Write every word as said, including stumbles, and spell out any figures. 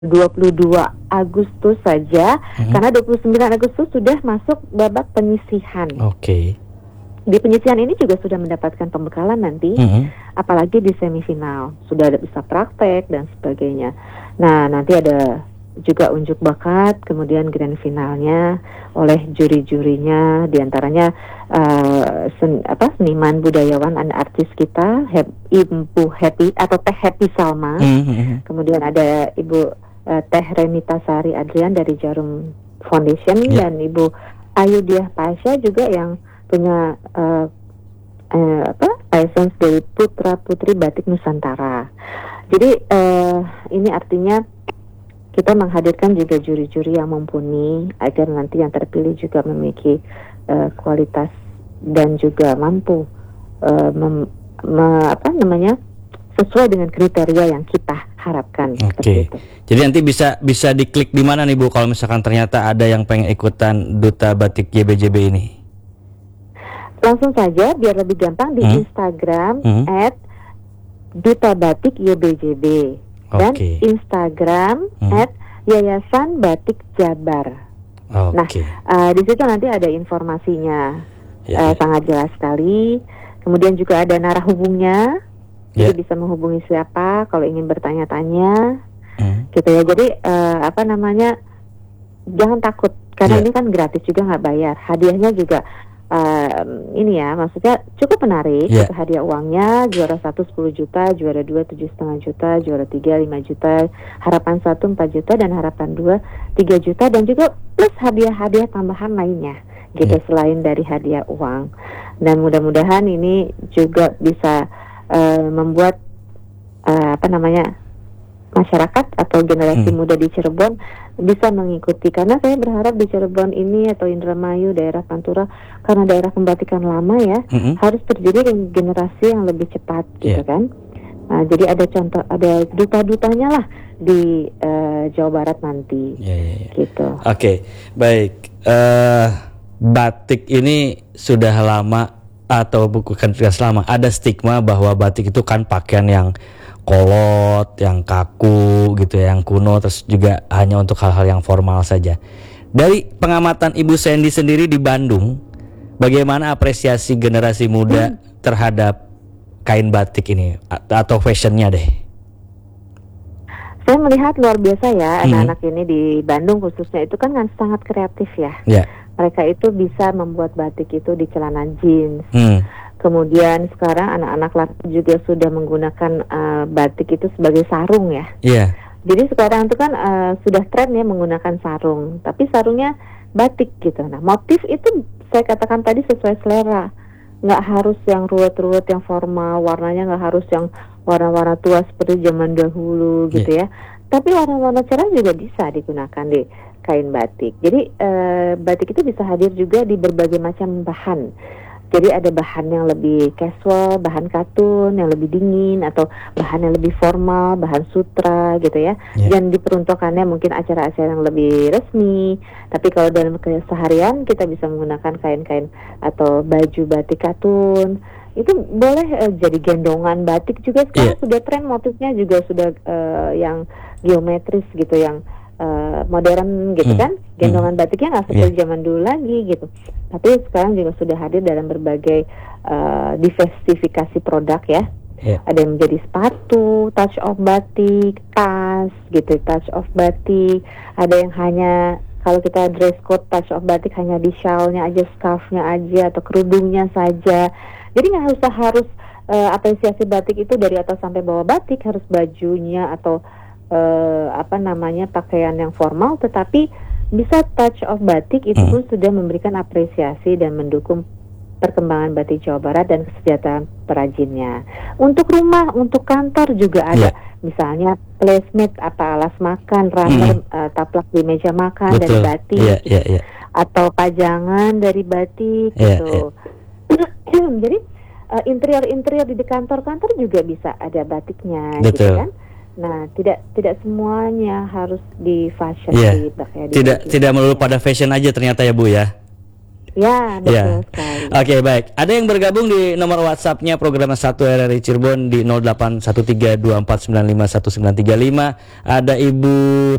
dua puluh dua Agustus saja, hmm. karena dua puluh sembilan Agustus sudah masuk babak penyisihan. Oke. Okay. Di penyisihan ini juga sudah mendapatkan pembekalan nanti, hmm. apalagi di semifinal sudah ada bisa praktek dan sebagainya. Nah, nanti ada juga unjuk bakat, kemudian grand finalnya oleh juri-jurinya, diantaranya uh, sen, apa seniman budayawan dan artis kita, Hep, Ibu Happy atau Teh Happy Salma, mm-hmm. kemudian ada Ibu uh, Teh Renita Sari Adrian dari Jarum Foundation, yeah. dan Ibu Ayu Diah Pasha juga yang punya uh, uh, apa license dari Putra Putri Batik Nusantara. Jadi uh, ini artinya kita menghadirkan juga juri-juri yang mumpuni agar nanti yang terpilih juga memiliki uh, kualitas dan juga mampu uh, mem, me, apa namanya sesuai dengan kriteria yang kita harapkan. Oke. Okay. Jadi nanti bisa bisa diklik di mana nih Bu kalau misalkan ternyata ada yang pengen ikutan Duta Batik Y B J B ini? Langsung saja biar lebih gampang di hmm? Instagram hmm? at Duta Batik Y B J B. Dan okay. Instagram hmm. at Yayasan Batik Jabar. Okay. Nah, uh, di situ nanti ada informasinya, yeah. uh, sangat jelas sekali. Kemudian juga ada narah hubungnya, yeah. jadi bisa menghubungi siapa kalau ingin bertanya-tanya, hmm. gitu ya. Jadi uh, apa namanya, jangan takut karena yeah. ini kan gratis juga, nggak bayar. Hadiahnya juga Uh, ini ya, maksudnya cukup menarik. Yeah. Hadiah uangnya juara satu sepuluh juta, juara dua tujuh setengah juta, juara tiga lima juta, harapan satu empat juta, dan harapan dua tiga juta, dan juga plus hadiah-hadiah tambahan lainnya, gitu yeah. selain dari hadiah uang. Dan mudah-mudahan ini juga bisa uh, membuat uh, apa namanya masyarakat atau generasi hmm. muda di Cirebon bisa mengikuti, karena saya berharap di Cirebon ini atau Indramayu, daerah Pantura, karena daerah pembatikan lama ya, hmm. harus terjadi generasi yang lebih cepat, gitu yeah. kan. Nah, jadi ada contoh, ada duta-dutanya lah di uh, Jawa Barat nanti, yeah, yeah, yeah. gitu. Oke, okay, baik. Uh, batik ini sudah lama atau bukan sudah lama ada stigma bahwa batik itu kan pakaian yang kolot, yang kaku gitu ya, yang kuno, terus juga hanya untuk hal-hal yang formal saja. Dari pengamatan Ibu Sandy sendiri di Bandung, bagaimana apresiasi generasi muda hmm. terhadap kain batik ini atau fashionnya deh? Saya melihat luar biasa ya, hmm. anak-anak ini di Bandung khususnya itu kan, kan sangat kreatif ya. Yeah. Mereka itu bisa membuat batik itu di celana jeans. Hmm. Kemudian sekarang anak-anak laki juga sudah menggunakan uh, batik itu sebagai sarung ya. Iya. Yeah. Jadi sekarang itu kan uh, sudah tren ya menggunakan sarung, tapi sarungnya batik gitu. Nah, motif itu saya katakan tadi sesuai selera. Nggak harus yang ruwet-ruwet, yang formal, warnanya nggak harus yang warna-warna tua seperti zaman dahulu gitu yeah. ya. Tapi warna-warna cerah juga bisa digunakan di kain batik. Jadi uh, batik itu bisa hadir juga di berbagai macam bahan. Jadi ada bahan yang lebih casual, bahan katun yang lebih dingin, atau bahan yang lebih formal, bahan sutra gitu ya. Yeah. Yang diperuntukkannya mungkin acara-acara yang lebih resmi. Tapi kalau dalam keseharian kita bisa menggunakan kain-kain atau baju batik katun. Itu boleh uh, jadi gendongan batik juga sekarang, yeah. sudah tren motifnya juga sudah uh, yang geometris gitu, yang Uh, modern gitu hmm. kan, gendongan hmm. batiknya nggak seperti yeah. zaman dulu lagi gitu. Tapi sekarang juga sudah hadir dalam berbagai uh, diversifikasi produk ya. Yeah. Ada yang menjadi sepatu, touch of batik, tas gitu, touch of batik. Ada yang hanya kalau kita dress code touch of batik hanya di shawlnya aja, scarfnya aja, atau kerudungnya saja. Jadi nggak usah harus uh, apresiasi batik itu dari atas sampai bawah batik, harus bajunya atau Uh, apa namanya pakaian yang formal, tetapi bisa touch of batik itu pun hmm. sudah memberikan apresiasi dan mendukung perkembangan batik Jawa Barat dan kesejahteraan perajinnya. Untuk rumah, untuk kantor juga ada, yeah. misalnya placemat apa alas makan, runner hmm. uh, taplak di meja makan Betul. dari batik, yeah, yeah, yeah. atau pajangan dari batik yeah, gitu. Yeah. Jadi uh, interior-interior di kantor-kantor juga bisa ada batiknya, Betul. gitu kan. Nah, tidak tidak semuanya harus di fashion yeah. di, ya, tidak di tidak melulu pada fashion aja ternyata ya Bu ya. Ya, betul ya. sekali. Oke, okay, baik. Ada yang bergabung di nomor WhatsApp-nya program satu R R I Cirebon di nol delapan satu tiga dua empat sembilan lima satu sembilan tiga lima. Ada Ibu